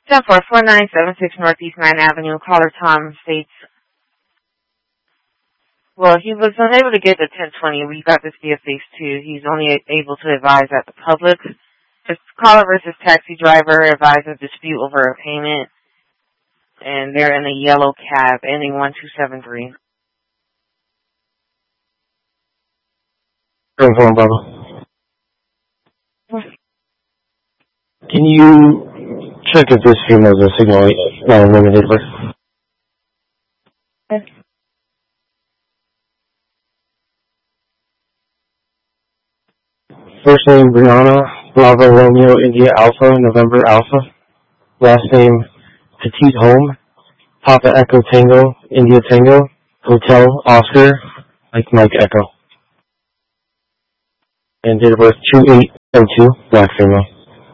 10-4-4976 Northeast 9th Avenue. Caller Tom states, well, he was unable to get the 1020. We got this via phase 2. He's only able to advise that the public, this caller versus taxi driver advised a dispute over a payment, and they're in a yellow cab ending 1273. Phone, Bubba. Can you check if this female's a signal limited first? Okay. First name Brianna, Bravo Romeo India Alpha, November Alpha. Last name Petite Home, Papa Echo Tango, India Tango, Hotel Oscar, like Mike Echo. And date of birth 2802, black female.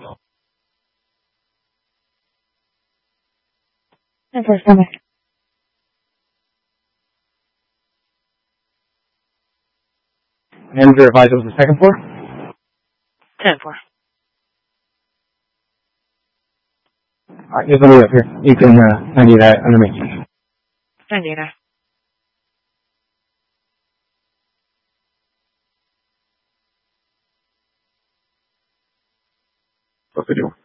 10-4-7. Manager advised of the second floor? 10-4. Alright, just let me up here. You can ID that under me. Indiana. What's the deal?